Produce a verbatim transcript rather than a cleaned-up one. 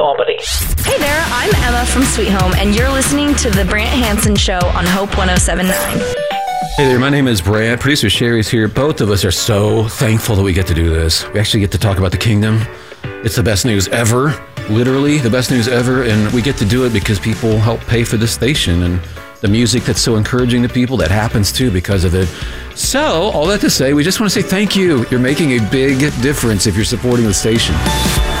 Albany. Hey there, I'm Emma from Sweet Home, and you're listening to The Brant Hansen Show on Hope one oh seven point nine. Hey there, my name is Brant. Producer Sherry's here. Both of us are so thankful that we get to do this. We actually get to talk about the kingdom. It's the best news ever, literally the best news ever, and we get to do it because people help pay for the station and the music that's so encouraging to people, that happens too because of it. So, all that to say, we just want to say thank you. You're making a big difference if you're supporting the station.